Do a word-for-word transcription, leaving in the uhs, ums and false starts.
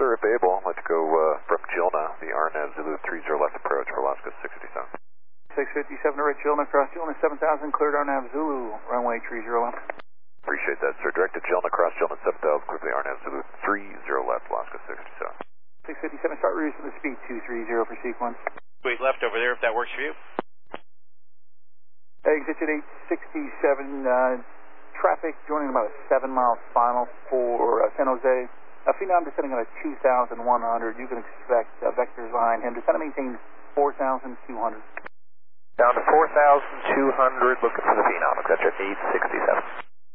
sir, if able, let's go uh, from Gilna, the R N A V Zulu three zero left approach for Alaska six fifty-seven. six fifty-seven to Rich Gilna, cross Gilna seven thousand, cleared R N A V Zulu, runway three zero left. Appreciate that, sir. Direct to Gilna, cross Gilna seven thousand, clear for the R N A V Zulu three zero left, Alaska six fifty-seven. six fifty-seven, start reducing the speed two three zero for sequence. Wait, left over there if that works for you. Exit at eight sixty-seven, uh, traffic joining about a seven mile final for uh, San Jose. Uh, Phenom descending on a two thousand one hundred. You can expect uh, vectors behind him. Descend and maintain four thousand two hundred. Down to four thousand two hundred, looking for the Phenom. Exit at eight sixty-seven.